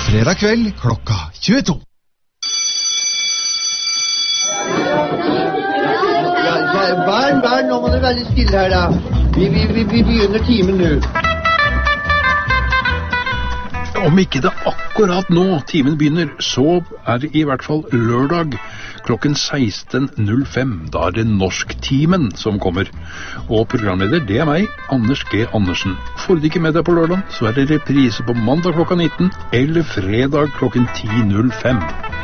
fredag kveld klokka 22. Barn, nå må dere være litt stille her da. Vi begynner timen nå. Om ikke det akkurat nå timen begynner, så er det i hvert fall lørdag klokken 16.05. Da er det Norsktimen som kommer. Og programleder, det er meg, Anders G. Andersen. Får du ikke med deg på lørdag, så er det reprise på mandag klokka 19 eller fredag klokken 10.05.